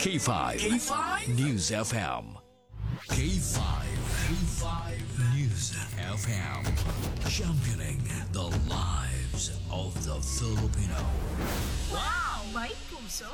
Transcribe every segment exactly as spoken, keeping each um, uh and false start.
K five. K five News F M. K five. K five News F M. Championing the lives of the Filipino. Wow! May puso!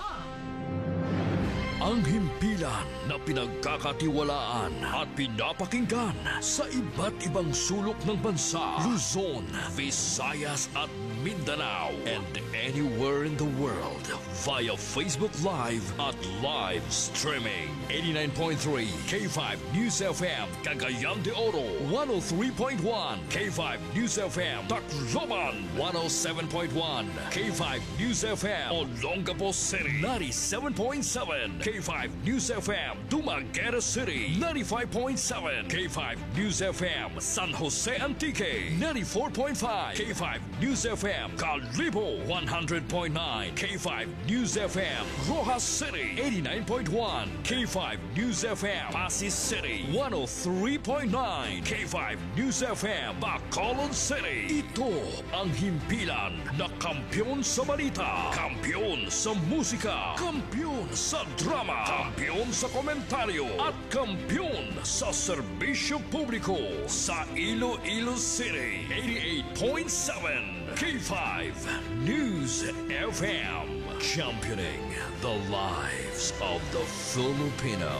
Ang himpilan na pinagkakatiwalaan at pinapakinggan sa iba't ibang sulok ng bansa, Luzon, Visayas at Mindanao, and anywhere in the world via Facebook Live at live streaming. eighty-nine point three K five News F M, Cagayan de Oro, one oh three point one K five News F M, Tacloban, one oh seven point one K five News F M, Olongapo City, ninety-seven point seven K five News F M, Dumaguete City, ninety-five point seven K five News F M, San Jose Antique, ninety-four point five K five News F M, Calibo, one hundred point nine K five News F M, Rojas City, eighty-nine point one K five News F M, Pasig City, one oh three point nine K five News F M, Bacolod City. Ito ang himpilan na kampiyon sa balita, kampiyon sa musika, kampiyon sa drama, kampiyon sa komentaryo, at kampiyon sa serbisyo publiko sa Iloilo City. eighty-eight point seven K five News F M, championing the lives of the Filipino.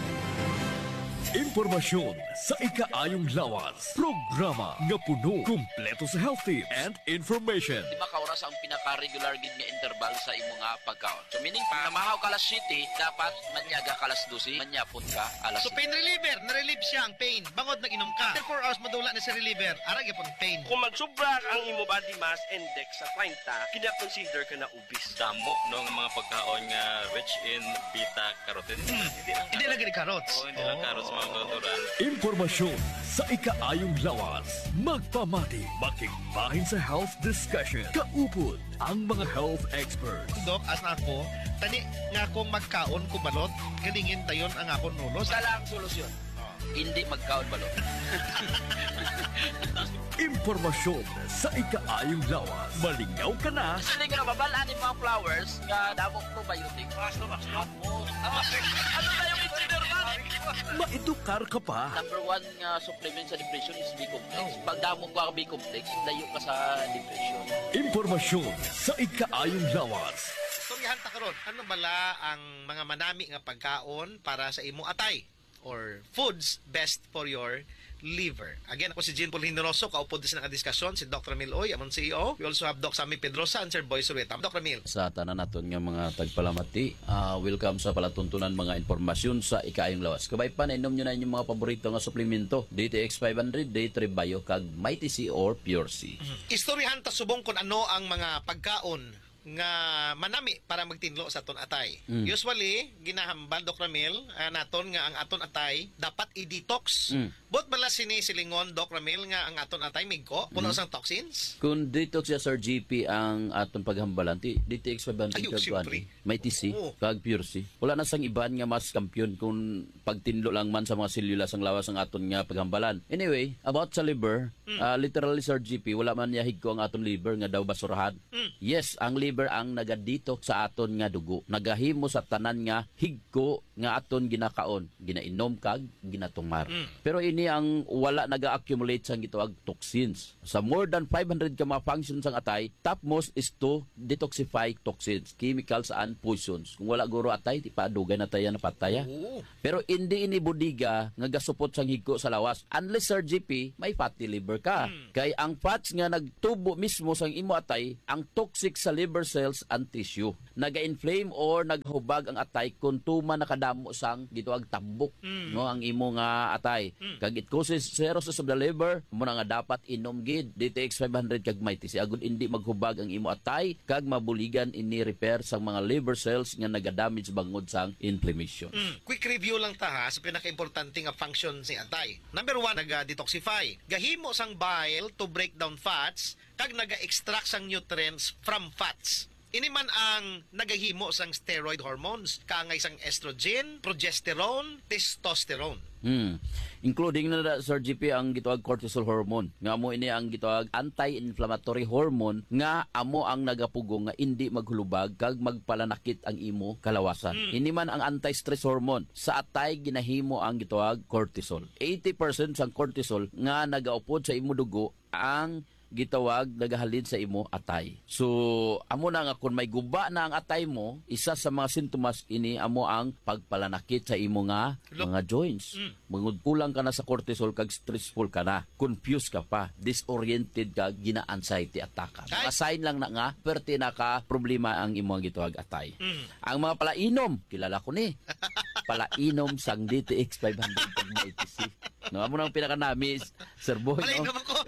Impormasyon sa ikaayong lawas. Programa nga puno, kumpleto sa health tips and information. Di ba kauras ang pinaka-regular gid nga interval sa imo nga pagkaon? So meaning pa, namahaw ka alas siyete, dapat manyaga ka alas dose, manyapon ka alas So pain reliever, na-relieve siya ang pain. Bangod nag-inom ka. After four hours madula na sa reliever, arag yapon pain. Kung magsubra ang imo body mass index sa thirty, kina-consider ka na obese. Damo no ng mga pagkaon nga rich in beta carotene. Hmm. Hindi lang Hindi lagi ni carrots. oh, hindi lang carrots mga natural. Impormasyon sa ikaayong lawas. Magpamati, makigbahin sa health discussion. Kaupod ang mga health experts. Dok, as na ako, tani nga akong magkaon ko balot, galingin tayon ang akong nulos. Isa lang ang solusyon. Hindi magkaon balot. Impormasyon sa ikaayong lawas. Malingaw ka na. Kasi hindi ka nababalaan yung mga flowers nga damong probiotic. Basta, basta. Ano ba yung consider man? Maedukar ka pa. Number one nga supplement sa depression is B-complex. Pag damong ka B-complex, layo ka sa depression. Impormasyon sa ikaayong lawas. Storyahan ta karon, ano bala ang mga manami nga pagkaon para sa imo atay or foods best for your liver. Again, ako si Jean Paul Hindoroso, kaupod sa nakadiskusyon, si Doctor Emil Oy, among C E O. We also have Doc Sammy Pedrosa and Sir Boy Surueta. Doctor Emil. Sa tanan naton nga mga tagpalamati, uh, welcome sa palatuntunan mga impormasyon sa ikaayong lawas. Kabay pa na inom nyo na inyong mga paborito nga suplemento, D T X five hundred, Day three Bio, kag Mighty C or Pure C. Mm-hmm. Istoryahan ta subong kung ano ang mga pagkaon nga manami para magtinlo sa aton atay. Mm. Usually, ginahambal Doc Ramil, uh, naton nga ang aton atay dapat i-detox. Mm. Bot bala sini silingon Doc Ramil nga ang aton atay migko puno Mm. sang toxins. Kung detox ya Sir G P ang atong paghambalan, ti D T X five hundred Ayun, kag siyempre. kuan, Mighty C, Oo. kag Pure C. Wala na sang iban nga mas kampiyon kung pagtinlo lang man sa mga selula sang lawas ang aton nga paghambalan. Anyway, about sa liver, Mm. uh, literally Sir G P, wala man yahig ko ang aton liver nga daw basurahan. Mm. Yes, ang liver ang nagadito sa aton nga dugo. Nagahimo sa tanan nga higko nga aton ginakaon, ginainom kag ginatumar. Mm. Pero ini ang wala naga-accumulate sang gitawag toxins. Sa more than five hundred ka mga functions sang atay, topmost is to detoxify toxins, chemicals and poisons. Kung wala guro atay, di pa dugay na tayo na pataya. Oo. Pero hindi ini budiga nga gasupot sang higko sa lawas. Unless Sir G P, may fatty liver ka. Mm. Kay ang fats nga nagtubo mismo sang imo atay, ang toxic sa liver cells and tissue. Naga-inflame or naghubag ang atay kung tuma nakadamo sang gitawag tambok, Mm. no, ang imo nga atay. Mm. Kag it causes cirrhosis of the liver, mo na nga dapat inom gid D T X five hundred kag Mighty C agud indi maghubag ang imo atay kag mabuligan ini repair sang mga liver cells nga nagadamage bangod sang inflammation. Mm. Quick review lang ta ha sa pinaka-importante nga function si atay. Number one, naga-detoxify. Gahimo sang bile to break down fats kag naga-extract sang nutrients from fats. Ini man ang nagahimo sang steroid hormones, kangay sang estrogen, progesterone, testosterone. Hmm. Including na na, Sir G P, ang gitawag cortisol hormone. Nga mo ini ang gitawag anti-inflammatory hormone nga amo ang nagapugong nga hindi maghulubag kag magpalanakit ang imo kalawasan. Mm. Ini man ang anti-stress hormone. Sa atay ginahimo ang gitawag cortisol. eighty percent sang cortisol nga nagaupod sa imo dugo ang gitawag nagahalin sa imo atay. So, amo na nga kung may guba na ang atay mo, isa sa mga sintomas ini amo ang pagpalanakit sa imo nga Look. mga joints. Mm. Mangud kulang ka na sa cortisol kag stressful ka na, confused ka pa, disoriented ka, gina-anxiety attack ka. Ay. Mga sign lang na nga, perti na ka problema ang imo gitawag atay. Mm. Ang mga palainom, kilala ko ni. Palainom sang D T X five hundred kag A T C. No, amo nang pinaka-namis, Sir Boy. Malay No? naman ko.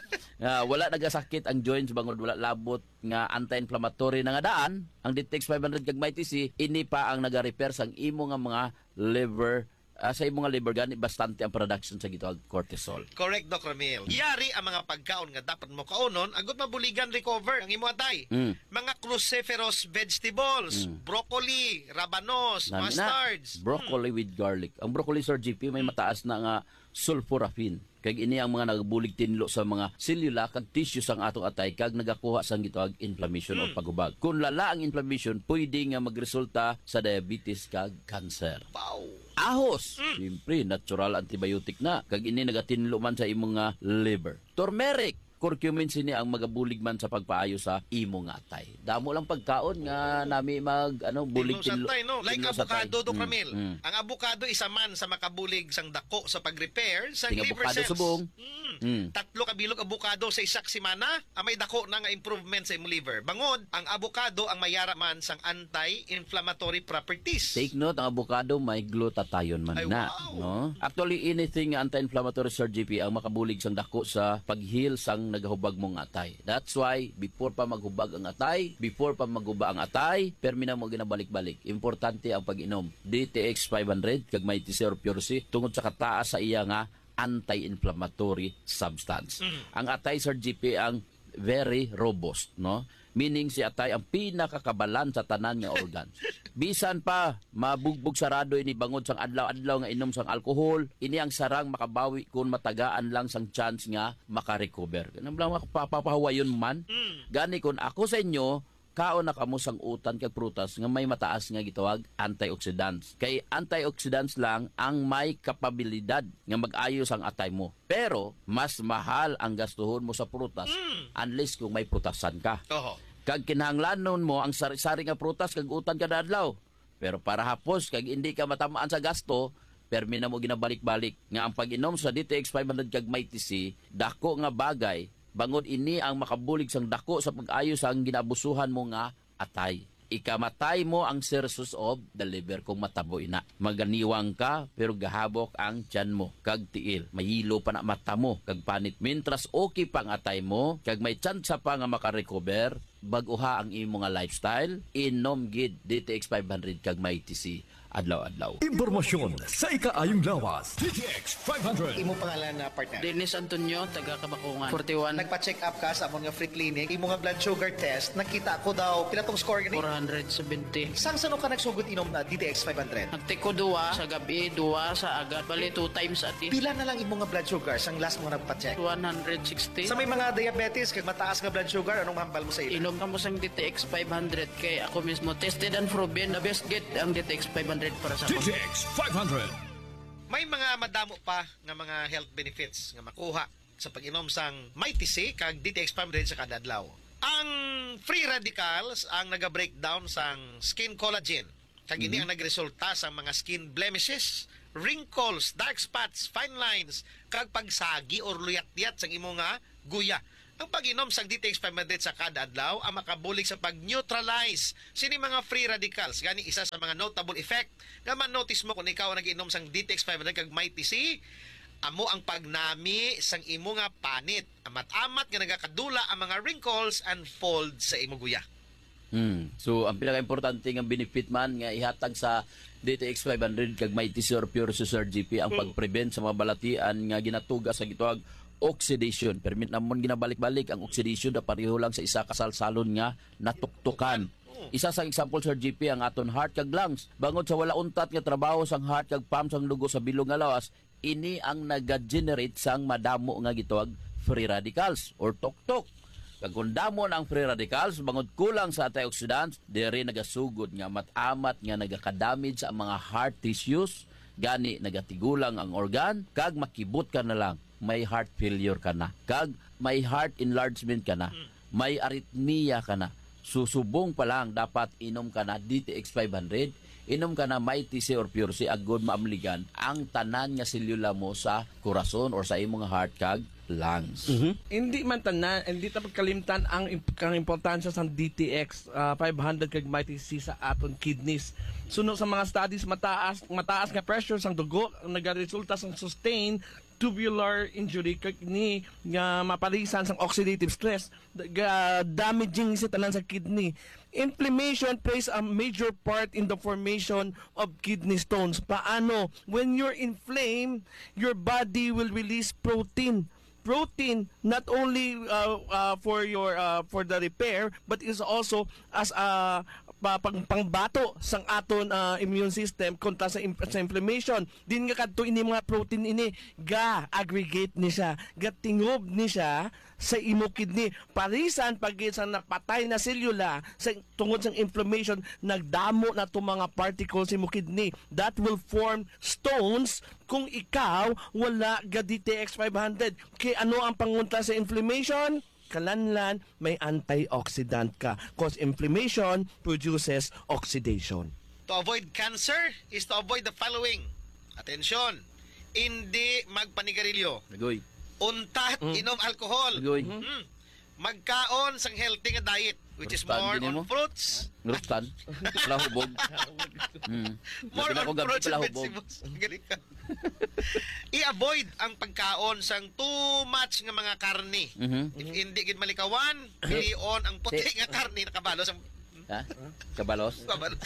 nga wala nagasakit ang joints bangod wala labot nga anti-inflammatory na nga daan ang D T X five hundred kag Mighty C ini pa ang naga-repair sang imo nga mga liver ah, sa imo nga liver gani bastante ang production sa gitawag cortisol. Correct, Doc Ramil. Yari ang mga pagkaon nga dapat mo kaunon, agot mabuligan recover ang imo atay. Mm. Mga cruciferous vegetables, Mm. broccoli, rabanos, Nami na, mustards. broccoli with garlic. Ang broccoli, Sir G P, may mataas na nga sulforaphane. Kag ini ang mga nagbulig tinlo sa mga selula kag tissue sang atong atay kag nagakuha sang gitawag inflammation o pagubag. Kung lala ang inflammation, pwede nga magresulta sa diabetes kag cancer. Wow. Ahos, siyempre natural antibiotic na kag ini nagatinlo man sa imong nga liver. Turmeric, curcumin sini ang magabulig man sa pagpaayo sa imong atay. Damo lang pagkaon nga nami mag ano bulig Tinlo sa tay, no? Like tinlo sa tay. avocado, Doc Mm, Ramil. mm. Ang avocado isa man sa makabulig sang dako sa pag-repair sa Ting liver avocado cells. subong. Mm. Mm. Tatlo ka bilog avocado sa isak semana, ang may dako na nga improvement sa imong liver. Bangod, ang avocado ang mayara man sang anti-inflammatory properties. Take note, ang avocado may glutathione man Ay, na. wow. No? Actually, anything anti-inflammatory, Sir G P, ang makabulig sang dako sa pag-heal sang nagahubag mong atay. That's why, before pa maghubag ang atay, before pa maghuba ang atay, permina mo ginabalik-balik. Importante ang pag-inom. D T X five hundred, kag may T C or Pure C, tungod sa kataas sa iya nga anti-inflammatory substance. Mm. Ang atay, Sir G P, ang very robust, no? Meaning si atay ang pinakakabalan sa tanan nga organs. Bisan pa mabugbog sarado ini bangod sang adlaw-adlaw nga inom sang alcohol, ini ang sarang makabawi kung matagaan lang sang chance nga makarecover. Ganun lang papapahawayon man. Gani kung ako sa inyo, kaon na kamo sang utan kag prutas nga may mataas nga gitawag antioxidants. Kay antioxidants lang ang may kapabilidad nga mag-ayo sang atay mo. Pero mas mahal ang gastuhon mo sa prutas unless kung may prutasan ka. Oho. Kag kinahanglanon mo ang sari-sari nga prutas kag utan kada adlaw. Pero para hapos kag hindi ka matamaan sa gasto, permi na mo ginabalik-balik nga ang pag-inom sa D T X five hundred kag Mighty C, dako nga bagay bangod ini ang makabulig sang dako sa pag-ayo sa ang ginabusuhan mo nga atay. Ikamatay mo ang sources of the liver kung matabo ina. Maganiwang ka pero gahabok ang tiyan mo kag tiil. Mahilo pa na mata mo kag panit. Mintras okay pa ang atay mo kag may tsansa pa nga makarecover, baguha ang imo nga lifestyle, inom gid D T X five hundred kag Mighty C adlaw-adlaw. Impormasyon sa ikaayong lawas. D T X five hundred. Imo pangalan na partner. Dennis Antonio, taga Kabakungan. forty-one, Nagpa-check up ka sa among nga free clinic, imo nga blood sugar test, nakita ko daw pila tong score gani. four seventy. Sang sano ka nagsugod inom na D T X five hundred? Nagtiko duwa sa gabi, duwa sa agad. Bali, two times a day. Pila na lang imo nga blood sugar sang last mo nagpa-check? one sixty. Sa may mga diabetes kag mataas nga blood sugar, anong hambal mo sa ila? Inom ka mo sang D T X five hundred kay ako mismo tested and proven. The best get ang D T X five hundred para sa D T ako. X five hundred. May mga madamo pa nga mga health benefits nga makuha sa pag-inom sang Mighty C kag D T X five hundred sa kada adlaw. Ang free radicals ang naga-breakdown sang skin collagen. Kag ini ang nagresulta sa mga skin blemishes, wrinkles, dark spots, fine lines, kag pagsagi or luyat-luyat sang imo nga guya. Ang pag-inom sang D T X five hundred sa kada adlaw ang makabulig sa pag-neutralize sini mga free radicals. Gani isa sa mga notable effect nga man-notice mo kung ikaw ang nag-inom sang D T X five hundred kag Mighty C, amo ang pagnami sang imo nga panit. Amat-amat nga nagakadula ang mga wrinkles and folds sa imo guya. Hmm. So, ang pinaka-importante nga benefit man nga ihatag sa D T X five hundred kag Mighty C or Pure C, Sir G P ang pag-prevent sa mga balatian nga ginatuga sa gitawag oxidation. Permit namon ginabalik-balik ang oxidation na pareho lang sa isa kasalsalon nga natuktukan. Isa sa example, Sir G P, ang aton heart kag lungs. Bangod sa wala untat nga trabaho sang heart kag pump sang dugo sa bilog nga lawas, ini ang nag-generate sang madamo nga gitawag free radicals or tuktok. Kag kung damo na ang free radicals, bangod kulang sa antioxidants, diri nagasugod nga matamat nga nagaka-damage sa mga heart tissues, gani nagatigulang ang organ, kag makibot ka na lang, may heart failure ka na, kag may heart enlargement ka na, may arrhythmia ka na. Susubong pa lang, dapat inom ka na D T X five hundred, inom ka na Mighty C or Pure C, agod maamligan ang tanan nga selula mo sa corazon or sa imong heart kag lungs. Hindi man tanan, hindi ta pagkalimtan ang imp- kang importansya sa D T X uh, five hundred kag Mighty C sa aton kidneys. Suno sa mga studies, mataas mataas nga pressure sang dugo ang nagaresulta sang sustained tubular injury kag ni nga mapalisan sang oxidative stress, ga damaging sa tanan sa kidney. Inflammation plays a major part in the formation of kidney stones. Paano? When you're inflamed, your body will release protein. Protein not only uh, uh, for your uh, for the repair, but is also as a pa, pang, pangbato sang aton uh, immune system kontra sa, im- sa inflammation. Din nga kadto ini mga protein ini ga aggregate ni siya, ga tingob ni siya sa imo kidney. Parisan pag sa napatay na selula sa tungod sa inflammation, nagdamo na to mga particles sa imo kidney that will form stones kung ikaw wala ga D T X five hundred. Kay ano ang pangunta sa inflammation? Kalanlan, may antioxidant ka. Cause inflammation produces oxidation. To avoid cancer is to avoid the following. Atensyon, hindi magpanigarilyo. Nagoy. Untat, inom alcohol. Nagoy. Mm. Magkaon sang healthy nga diet, which is Rustan, more gini on mo? fruits. Ngrustan. Palahubog. Hmm. More Labi na on ko gabi fruits and palahubog. vegetables. Galing ka. I-avoid ang pagkaon sang too much nga mga karne. Mhm. If hindi gid malikawan, pilion ang puti nga karne nakabalo sa Ha? Kabalos? kabalo.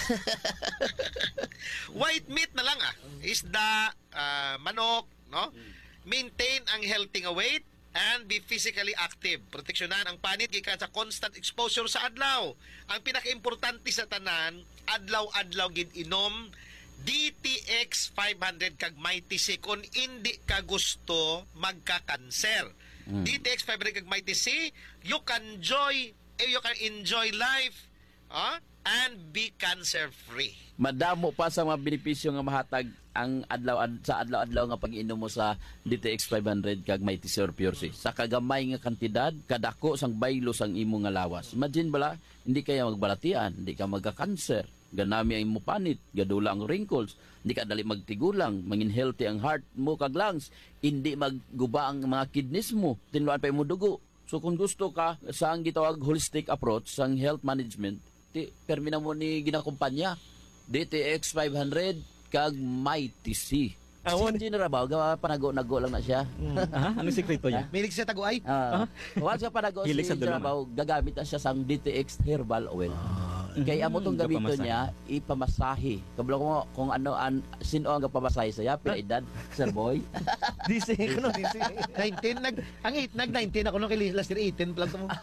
White meat na lang ah. Isda, ah, manok, no? Maintain ang healthy nga weight and be physically active. Proteksyonan ang panit gikan sa constant exposure sa adlaw. Ang pinakaimportante sa tanan, adlaw-adlaw gid inom D T X five hundred kag Mighty C kung hindi ka gusto magka-cancer. Mm. D T X five hundred kag Mighty C, you can enjoy eh, you can enjoy life ah, and be cancer-free. Madamo pa sa mga benepisyo nga mahatag ang adlaw sa adlaw-adlaw nga pag-inom mo sa D T X five hundred kag Mighty C or Pure C. Sa kagamay nga kantidad, kadako sang baylo sang imo nga lawas. Imagine bala, hindi kaya magbalatian, hindi ka magka-cancer, ganami ang imo panit, gadula ang wrinkles, hindi ka dali magtigulang, mangin healthy ang heart mo kag lungs, hindi magguba ang mga kidneys mo, tinluan pa imo dugo. So kung gusto ka sa ang gitawag holistic approach sang health management, ti permina mo ni ginakumpanya D T X five hundred kag Mighty C. Ah, Si Engineer Rabaw, gawa panago-nago lang na siya. Ah, ano sekreto niya? Milig siya taguay. Ah, once ka panago si Hilig sa Engineer dulong, Rabaw, gagamit na siya sang D T X herbal oil. Kaya amo tong gamito Gapamasahe. niya, ipamasahe. Kabalo ko kung ano an sino ang gapamasahe saya, pila edad, Sir Boy. D C, ano D C? nineteen nag ang eight nag nineteen ako nung kay last year eighteen pa lang mo.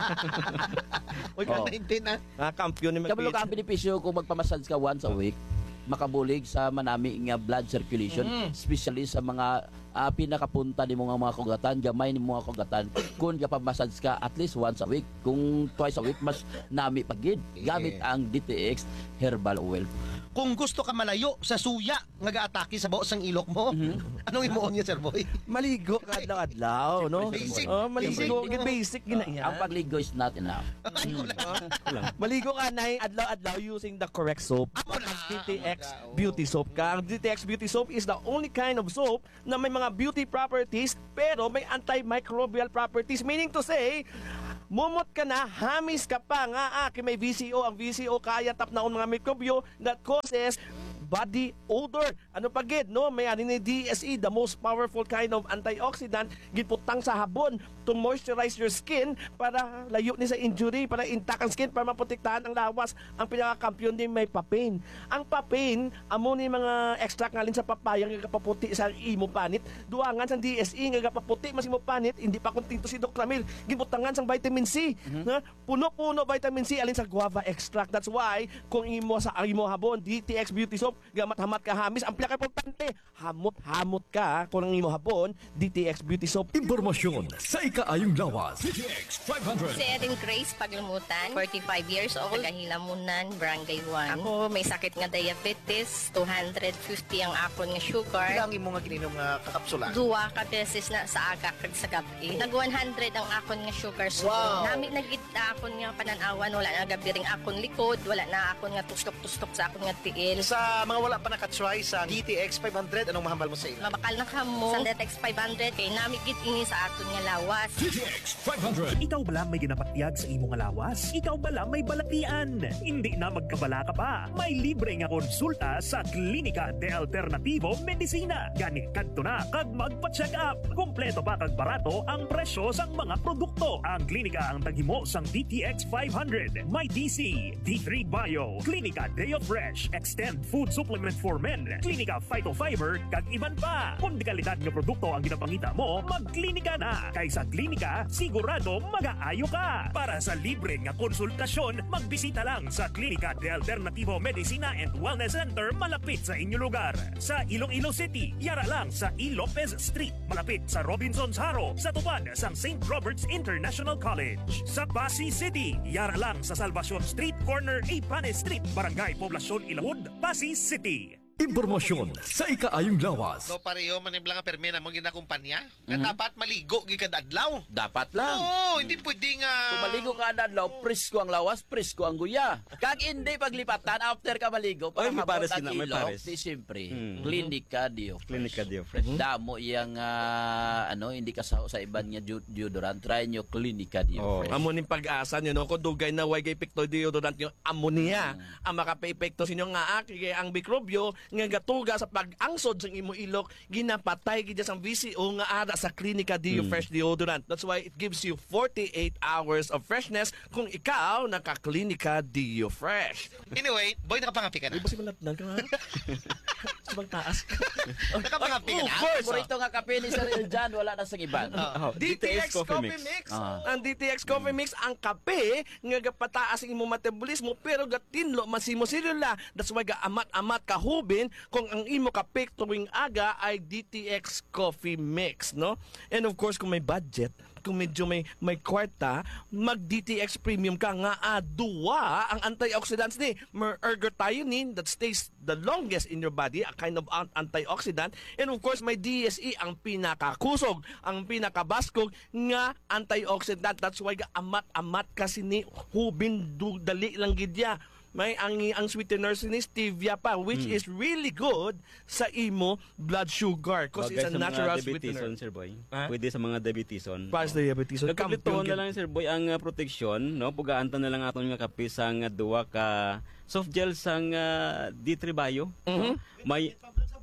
Oy ka Oh. nineteen ah. Ah, kampiyon ni Kabalo ka ang benepisyo kung magpamassage ka once a week, makabulig sa manami nga blood circulation, especially sa mga uh, pinakapunta ni mga mga kugatan, gamay ni mga kugatan. Kung kapamassage ka at least once a week, kung twice a week, mas nami pagid. Gamit ang D T X herbal oil. Kung gusto ka malayo sa suya nga gaatake sa baos ng ilok mo, anong imuon niya, Sir Boy? Maligo ka adlaw-adlaw, no? Basic. Oh, maligo, Basic. basic gina Ang pagligo is not enough. Maligo ka na adlaw-adlaw using the correct soap. D T X Beauty Soap ka. Ang D T X Beauty Soap is the only kind of soap na may mga beauty properties pero may antimicrobial properties. Meaning to say, mumot ka na, hamis ka pa nga, ah, kay may V C O. Ang V C O kaya tap na ang mga mikrobyo that causes body odor. Ano pa gid, no? May ani ni D S E, the most powerful kind of antioxidant giputang sa habon to moisturize your skin para layo ni sa injury, para intact ang skin, para maprotektahan ang lawas. Ang pinakakampiyon din may papain. Ang papain, amo ni mga extract ngalin sa papaya nga kapaputi sa imo panit. Duangan sa D S E nga kapaputi mas imo panit, hindi pa kuntinto si Doc Ramil. Gibutangan sang vitamin C. Mm-hmm. Na, puno-puno vitamin C alin sa guava extract. That's why kung imo sa imo habon D T X Beauty Soap, gamat-hamat ka hamis, ang pinaka-importante, hamot-hamot ka kung ang imo habon D T X Beauty Soap. Impormasyon sa ikaayong lawas. D T X five hundred. Si Erin Grace Paglamutan, forty-five years old, taga-Hilamunan, Barangay one. Ako may sakit nga diabetes, two hundred fifty ang akon nga sugar. Ilang imo nga gininom nga kakapsula? Duwa ka beses na sa aga kag sa gabi. Nag one hundred ang akon nga sugar. So, Wow. nami nagit na akon nga pananawan, wala na gabi ring akon likod, wala na akon nga tustok-tustok sa akon nga tiil. Sa mga wala pa nakatry sa D T X five hundred, anong mahambal mo sa ila? Mabakal na kamo sa D T X five hundred kay nami gid ini sa aton nga lawas. D T X five hundred. Ikaw bala may ginapatiyag sa imong lawas? Ikaw bala may balatian? Hindi na magkabala ka pa. May libre nga konsulta sa Klinika de Alternativo Medicina. Gani kadto na kag magpa-check up. Kompleto pa kag barato ang presyo sang mga produkto. Ang klinika ang taghimo sang D T X five hundred. May D C, D three Bio, Klinika Deo Fresh, Extend Food Supplement for Men, Klinika Phytofiber, kag iban pa. Kung di kalidad nga produkto ang ginapangita mo, magklinika na. Kaysa klinika, sigurado mag-aayo ka. Para sa libre nga konsultasyon, magbisita lang sa Klinika de Alternativo Medicina and Wellness Center malapit sa inyong lugar. Sa Iloilo City, yara lang sa E. Lopez Street, malapit sa Robinson's Haro, sa tupad sa Saint Robert's International College. Sa Pasig City, yara lang sa Salvacion Street, corner A. Pane Street, Barangay Poblacion Ilawod, Pasig City. Impormasyon sa ikaayong lawas. So pareho manibla nga permi na mo ginakumpanya. Nga dapat maligo gid kada adlaw. Dapat lang. Oo, hindi pwede nga. Kung maligo ka na adlaw, presko ang lawas, presko ang guya. Kag hindi paglipatan, after ka maligo, para Ay, may habot pares ang na, may ilong, pares. di siyempre, Hmm. Klinika Dio Fresh. Klinika Dio Fresh. Damo iyang, ah, ano, hindi ka sa, sa iban nga deod- deodorant, try nyo Klinika Dio Oh. Fresh. Amo ning pag-asa nyo, no? Kung dugay na way kay pekto deodorant nyo, ammonia. Ang makape-epekto sa inyo nga aki, kaya ang mikrobyo, nga gatuga sa pag-angsod sa imo ilok, ginapatay gid sa V C O nga ara sa Klinika Dio Fresh deodorant. That's why it gives you forty-eight hours of freshness kung ikaw naka-Klinika Dio Fresh. Anyway, boy, nakapangapi ka na. Di ba si Malatnan ka nga? Sa bang taas ka? Nakapangapi ka Of na. course, paborito nga kape ni Sir Iljan, wala na sa iban. Oh, D T X Coffee Mix. Ah. Ang D T X Coffee Mix, ang kape nga gapataas ang imong metabolismo pero gatinlo masimo selula. That's why gaamat-amat kahubin kung ang imo kape tuwing aga ay D T X Coffee Mix, no? And of course, kung may budget, kung medyo may may kwarta, mag D T X Premium ka nga aduwa ang antioxidants ni ergothioneine that stays the longest in your body, a kind of an- antioxidant, and of course may D S E ang pinakakusog, ang pinakabaskog nga antioxidant. That's why ga amat-amat kasi ni hubin du, dali lang gidya. May ang ang sweetener ni stevia pa, which Mm. is really good sa imo blood sugar because it's a Bagay sa natural mga sweetener. diabetison, Sir Boy. Ha? Pwede sa mga diabetison. Para sa diabetes. So, Nagkaplitoon na lang, Sir Boy, ang uh, proteksyon, no? Pugaan na lang aton nga kape sa nga duwa ka soft gel sang uh, D three Bio. Mhm. May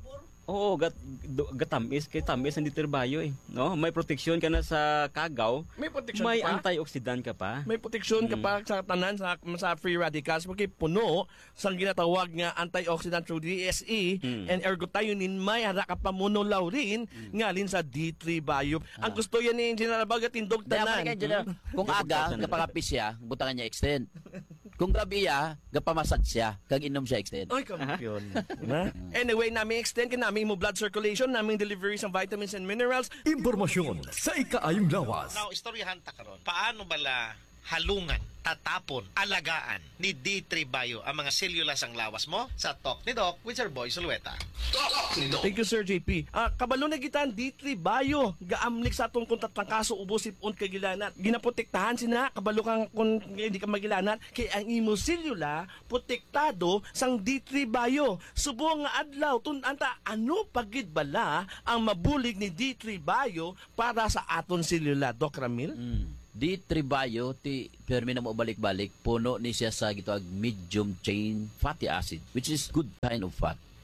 Oo, gat, do- gatamis kay tamis ang ditirbayo eh. No, may proteksyon ka na sa kagaw. May protection May ka pa? antioxidant ka pa. May proteksyon ka Mm. pa sa tanan sa, sa free radicals porque puno sa ginatawag nga antioxidant through D S E Mm. and ergothioneine may hara ka pa monolaurin ngalin sa D three Bio. Ang gusto yan ni Engineer Baga tindog Dahil tanan. ka dyan, kung aga, kapakapis siya, butangan niya extend. Kung gabi ya, gapamasag siya, kag inom siya extend. Ay, kampiyon. Na? Anyway, namin extend ka namin mo blood circulation, namin delivery ng vitamins and minerals. Impormasyon sa ikaayong lawas. Now, istoryahan ta karon. Paano bala halungan, tatapon, alagaan ni D three Bio ang mga sellulas ang lawas mo sa Talk ni Doc with Sir Boy Sulueta. Talk ni Doc. Thank you, Sir J P. Ah, kabalo na gitan D three Bio. Gaamlik sa atong kung tatang kaso ubos ipon kagilanat. Ginaprotektahan sina kabalo kang kung hindi ka magilanat kay ang imo selula protektado sang D three Bio. Subo nga adlaw tun anta ano pagid bala ang mabulig ni D three Bio para sa aton selula, Doc Ramil? Mm. D three Bio, ti permi na mo balik-balik, puno ni siya sa gitawag medium chain fatty acid, which is good kind of fat.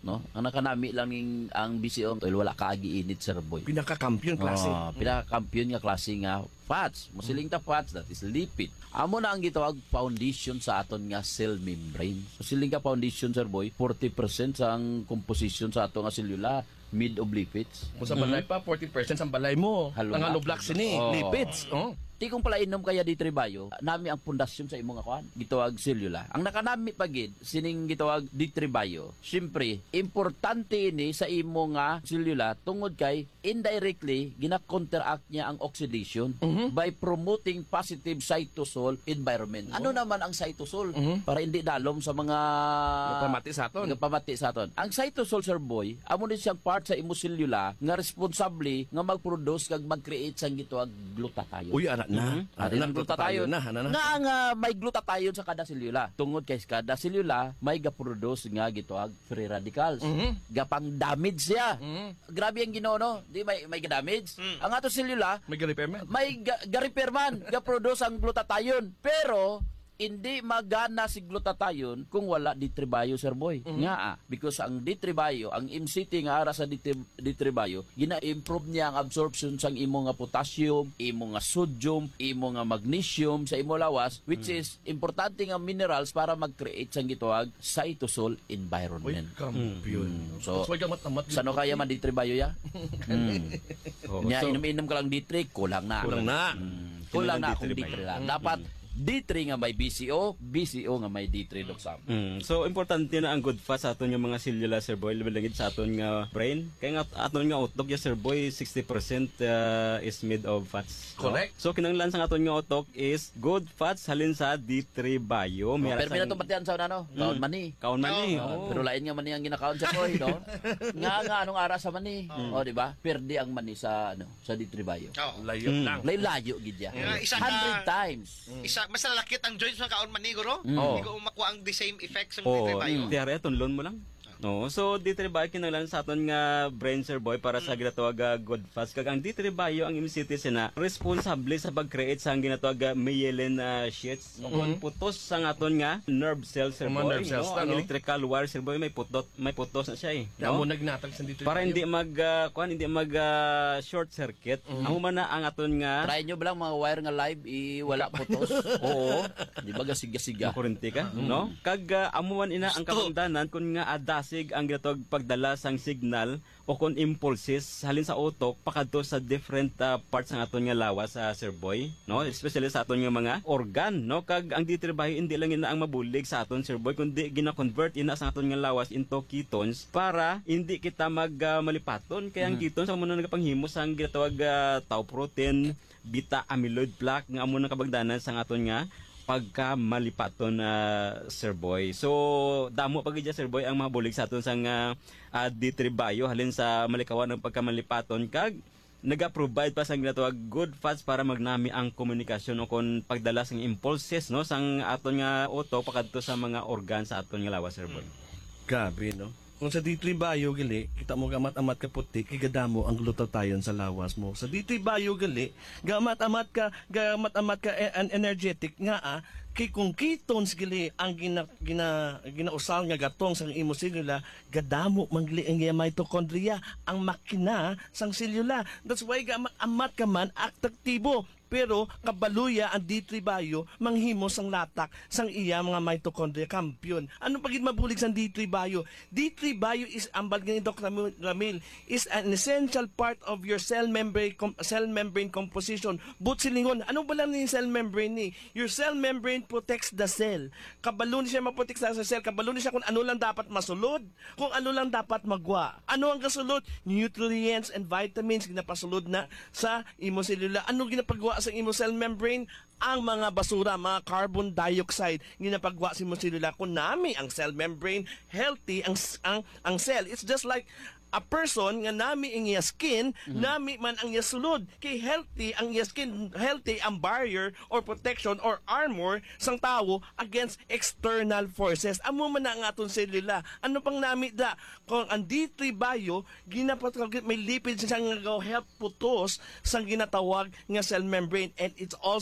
no? Ang nakanami lang ning ang B C O oil wala kaagi init Sir Boy. Pinaka-kampiyon klase. Oh, pinaka-kampiyon nga klase nga fats. Musiling ta fats, that is lipid. Amo na ang gitawag foundation sa aton nga cell membrane. Musiling ka foundation Sir Boy, forty percent sa ang composition sa ato nga selula mid of lipids. Kung sa balay pa, forty percent sa balay mo. Halo Ang na. halo black sini, Oh. lipids. Oh. Ti kung pala inom kaya di tribayo, nami ang pundasyon sa imong akuan, gitawag selula. Ang nakanami pagid sining gitawag di tribayo. Syempre, importante ini sa imo nga selula tungod kay indirectly gina-counteract niya ang oxidation by promoting positive cytosol environment. Ano naman ang cytosol? Para hindi dalom sa mga Pamati sa aton. nga pamati sa aton. Ang cytosol Sir Boy, amo din siyang part sa imo selula nga responsable nga mag-produce kag mag-create sang gitawag glutathione. Uy, anak na. Mhm. Ano na, glutathione na. Ano na. Nga nga may glutathione sa kada selula. Tungod kay sa kada selula may ga-produce nga gitawag free radicals. Mhm. Gapang damage siya. Mhm. Grabe ang Ginoo no. Di may may damage. Ang ato selula May ga-repair man. may ga- ga-repair man, ga-produce ang glutathione. Pero hindi magana si glutathione kung wala ditribayo Sir Boy. Nga ah, because ang ditribayo, ang M C T nga ara sa ditri- ditribayo, gina-improve niya ang absorption sang imo nga potassium, imo nga sodium, imo nga magnesium sa imo lawas, which is importante nga minerals para mag-create sang gitawag cytosol Uy, environment. kampiyon. Mm. So, So, gamat-amat. sano kaya man ditribayo ya? mm. Oh, Nya so, inom-inom ka lang ditri, kulang na. Kulang na. Mm. Kulang na kung Ditri ba ditri yun? lang. Dapat ditri nga may B C O, B C O nga may ditri doksam. Mm. So importante na ang good fat sa aton yung mga selula Sir Boy, labilangit sa aton nga brain. Kaya nga aton nga utok ya Sir Boy, sixty percent uh, is made of fats. no? Correct. So kinanglan sa aton nga utok is good fats halin sa D three bio. May Pero pinato batian sa ano? Kaon mani. Kaon mani. Oh, Oh. pero lain nga mani ang ginakaon sa boy, no? nga nga anong ara sa mani. Oh, di ba? Perdi ang mani sa ano, sa ditri-bio. Oo. Layo Mm. lang. Lay-layo gid ya. Nga, isa ka- one hundred times. Isa, mas lalakit ang joints ng kaon man ni Guro. Mm. Hindi ko makuha ang the same effects ng Oh, ditribayo. tiyari tunlon mo lang. No, so D three bio kinanglan sa aton nga brain Sir Boy para sa ginatawag nga good fats kag ang D three bio ang M C T sina responsable sa pag-create sa ang ginatawag nga myelin uh, sheets o kung putos sa aton nga nerve cells Sir Mga Boy. nerve cells no? na, Ang no? electrical wire Sir Boy may putot may putos na siya eh. Kaya mo No? nagnatag sa dito. Para hindi mag uh, kuan hindi mag uh, short circuit. Amo man na ang aton nga Try nyo ba lang mga wire nga live i wala putos? Oo. Di ba gasiga-siga? makurente ka, no? Kag uh, amo man ina ang kapangdanan kun nga adasig ang ginatawag pagdala sang signal o kung impulses halin sa utok pakadto sa different uh, parts ng aton nga lawas sa Sir Boy, no? Especially sa aton nga mga organ, no? Kag ang ditribayo hindi lang ina ang mabulig sa aton Sir Boy kundi gina-convert ina sa aton nga lawas into ketones para hindi kita mag uh, malipaton kaya ang ketones amo na nagapanghimo sang ginatawag uh, tau protein, beta amyloid plaque nga amo nang kabagdanan sa aton nga pagka malipaton na Sir Boy. So damo pag idya Sir Boy ang mabulig sa aton sang uh, uh, ditribayo halin sa malikawan ng pagka malipaton kag naga-provide pa sang ginatawag good fats para magnami ang komunikasyon o kon pagdala sang impulses no sang aton nga utok pakadto sa mga organ sa aton nga lawas Sir Boy. Gabi, no? Kung sa D three bio gali, kita mo gamat-amat ka puti, kigadamo ang glutathione sa lawas mo. Sa D three bio gali, gamat-amat ka, gamat-amat ka e- an energetic nga ah, kay kung ketones gali ang gina, gina, ginausal nga gatong sang imo selula, gadamo mangli ang iyang mitochondria, ang makina sang selula. That's why gamat-amat ka man aktibo. Pero kabaluya ang D three bio manghimo sang latak sang iya mga mitochondria kampiyon. Ano pagid mabulig sang D three bio? D three bio is ambal ni Doctor Ramil is an essential part of your cell membrane com- cell membrane composition. But silingon, ano ba lang ni cell membrane ni? Your cell membrane protects the cell. Kabalo ni siya maprotek sa cell, kabalo ni siya kung ano lang dapat masulod, kung ano lang dapat magwa. Ano ang kasulod? Nutrients and vitamins ginapasulod na sa imo selula. Ano ginapagwa sa imo cell membrane? Ang mga basura, mga carbon dioxide ginapagwa sa imo selula. Kung nami ang cell membrane healthy ang ang ang cell, it's just like a person nga nami ang iya skin, mm-hmm. nami man ang iya sulod. Kay healthy ang iya skin, healthy ang barrier or protection or armor sang tao against external forces. Amo man na ang aton selula. Ano pang nami da? Kung ang D three bio, ginapatawag may lipids siya nga go help putos sang ginatawag nga cell membrane, and it's also contained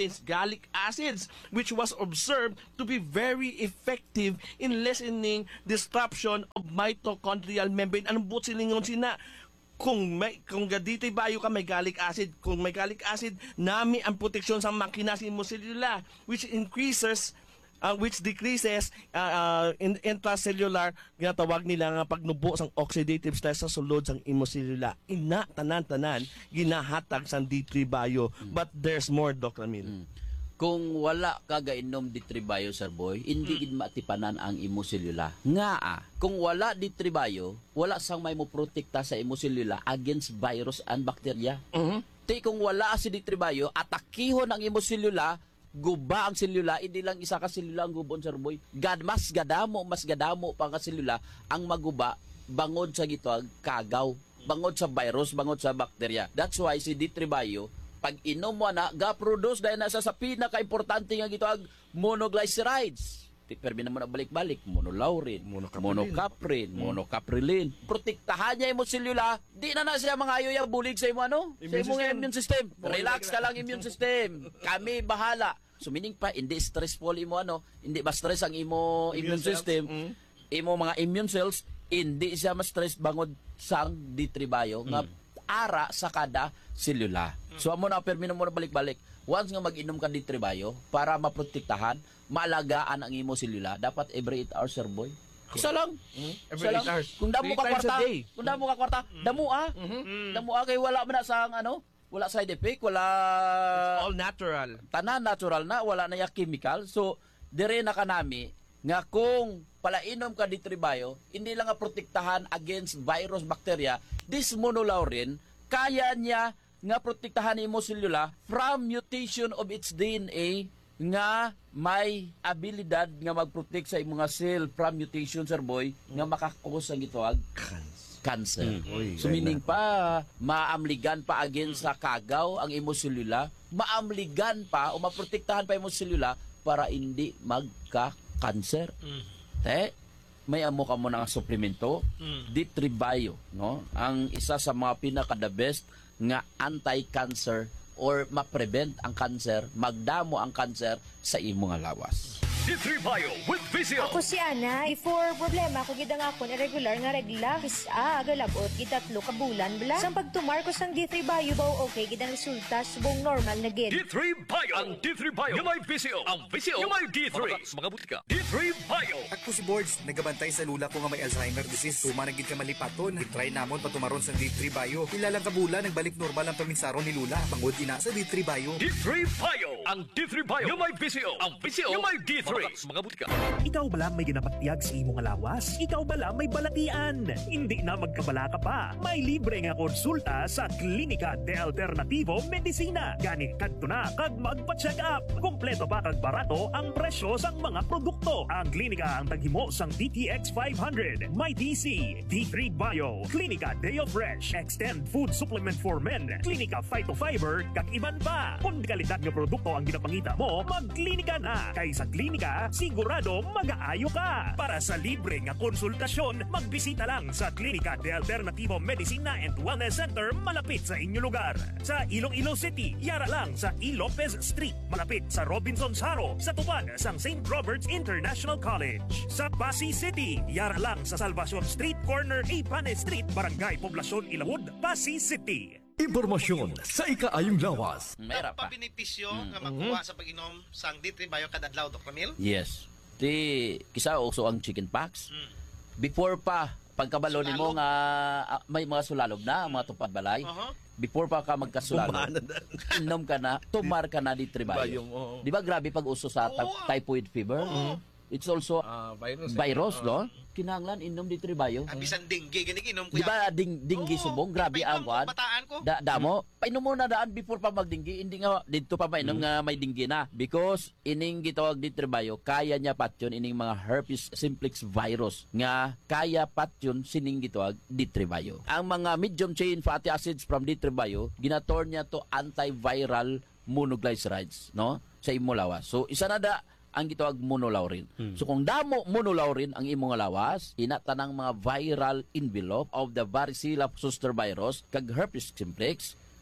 contains gallic acids, which was observed to be very effective in lessening disruption of mitochondrial membrane. Anong buot silingon sina? Kung may kung gadito'y bayo ka may gallic acid, kung may gallic acid, nami ang proteksyon sa makina sa imo selula, which increases uh, which decreases uh, uh, in intracellular ginatawag nila nga pagnubo sang oxidative stress sa sulod sang imo selula. Ina tanan-tanan ginahatag sang D three bio, mm. but there's more, Doc Ramil. Mm. Kung wala ka gainom D three bio, Sir Boy, hindi gid matipanan ang imo selula. Nga ah, kung wala D three bio, wala sang may mo protekta sa imo selula against virus and bacteria. Mhm. Ti kung wala si D three bio, atakihon ang imo selula, guba ang selula, hindi lang isa ka selula ang gubon, Sir Boy. Gad mas gadamo, mas gadamo pa ka selula ang maguba bangod sa gitawag kagaw, bangod sa virus, bangod sa bacteria. That's why si D three bio pag inom mo na, ga-produce dahil nasa sa pinaka-importante nga gito ang monoglycerides. Perbi na mo na balik-balik, monolaurin, monocaprin, mm. monocaprilin. Protektahan niya yung selula, di na na siya mga ayoy bulig sa imo ano? Sa imo immune system. Relax ka lang immune system. Kami bahala. So meaning pa, hindi stressful imo ano, hindi ba stress ang imo immune, immune system, mm. imo mga immune cells, hindi siya ma-stress bangod sang D three bio, mm. nga ara sa kada selula. So amo na permino mo na balik-balik. Once nga mag-inom ka D three bio para maprotektahan, maalagaan ang imo selula, dapat every eight hours, Sir Boy. Isa lang. Mm-hmm. Every eight hours. Kung damo ka kwarta, kung damo ka kwarta, mm-hmm. damo ah. Mm-hmm. Damo ah kay wala man na sang ano, wala side effect, wala it's all natural. Tanan natural na, wala na ya chemical. So dire na kanami nga kung palainom ka D three bio, hindi lang nga protektahan against virus, bacteria, this monolaurin, kaya niya nga protektahan imo selula from mutation of its D N A nga may abilidad nga magprotect sa imong mga cell from mutation, Sir Boy, nga makakos ang gitawag cancer. Mm. Oy, so meaning pa, maamligan pa against sa kagaw ang imo selula, maamligan pa o maprotektahan pa imo selula para hindi magka-cancer. Mm. Te, may amo ka mo ng suplemento, mm. D three bio, no? Ang isa sa mga pinaka the best nga anti-cancer or ma-prevent ang cancer, magdamo ang cancer sa imo nga lawas. D three Bio with Visio. Ako si Ana. Before problema, kung gidang ako irregular nga regla, isa, agalabot, gitatlo ka bulan, bla. Sang pagtumar ko sang D three Bio ba okay, gidang resulta, subong normal na gid. D three Bio. Ang D three Bio. Yung may Visio. Ang Visio. Yung may D three. Mga butika. D three Bio. Ako si Boards, nagabantay sa lula ko nga may Alzheimer disease. Tuma nagid ka malipaton. I-try namon patumaron sa D three Bio. Ilang kabulan, nagbalik normal ang paminsaron ni Lula. Pangod ina sa D three Bio. D three Bio. Ang D three Bio. Yung may Visio. Ang Visio. Yung may D three. Mga butika. Ikaw bala may ginapatiyag sa imong lawas? Ikaw bala may balatian? Hindi na magkabala ka pa. May libre nga konsulta sa Klinika de Alternativo Medicina. Gani kadto na kag magpa-check up. Kompleto pa kag barato ang presyo sang mga produkto. Ang klinika ang taghimo sang D T X five hundred, My D C, D three Bio, Klinika Deo Fresh, Extend Food Supplement for Men, Klinika Phytofiber, kag iban pa. Kung kalidad nga produkto ang ginapangita mo, magklinika na. Kay sa klinika, sigurado mag-aayo ka. Para sa libre nga konsultasyon, magbisita lang sa Klinika de Alternativo Medicina and Wellness Center malapit sa inyong lugar. Sa Iloilo City, yara lang sa E. Lopez Street, malapit sa Robinson's Haro, sa tupad sang Saint Robert's International College. Sa Pasig City, yara lang sa Salvacion Street, corner A. Pane Street, Barangay Poblacion, Ilahud, Pasig City. Impormasyon sa ikaayong lawas. Meron pa benepisyo mm. nga makuha mm-hmm. sa pag-inom sang D three Bio kada adlaw, Doc Ramil? Yes. Di kisa uso ang chicken pox. Mm. Before pa pagkabalo nimo nga uh, may mga sulalog na, mga tupad balay. Uh-huh. Before pa ka magkasulalog, inom ka na, tumar ka na D three Bio. Di ba grabe pag uso sa oh. typhoid fever? Uh-huh. It's also uh, virus, virus eh. no? Kinahanglan inom D three Bio. Ang bisan dengue gani inom ko. Di ba ding dinggi oh, subong grabe ang kwan. Da damo, hmm. painom mo na daan before pa magdinggi, hindi nga dito pa mainom hmm. nga may dinggi na because ining gitawag D three Bio, kaya niya patyon ining mga herpes simplex virus nga kaya patyon sining gitawag D three Bio. Ang mga medium chain fatty acids from D three Bio, ginator niya to antiviral monoglycerides, no? Sa imo lawas. So isa na da ang gitawag monolaurin. Hmm. So kung damo monolaurin ang imong lawas, ina tanang mga viral envelope of the varicella zoster virus kag herpes simplex,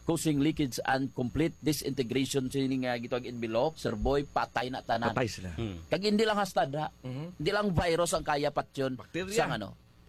causing leakage and complete disintegration sini nga gitawag envelope, Sir Boy, patay na tanan. Patay sila. Kag hindi lang hastad ha. Hindi lang virus ang kaya patyon Bakterya. sa ano.